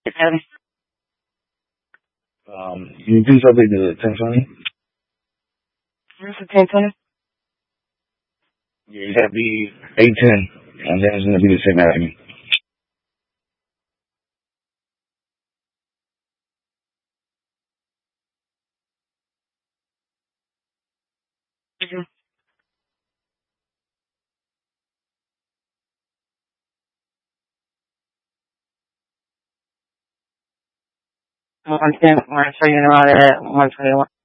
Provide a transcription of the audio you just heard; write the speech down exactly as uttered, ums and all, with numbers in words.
Um, Um, can you please update the ten twenty? Where's the ten twenty? Yeah, that'd be eight ten, and then it's gonna be the same Avenue. Mm-hmm. one ten, one, so you're around at one twenty-one.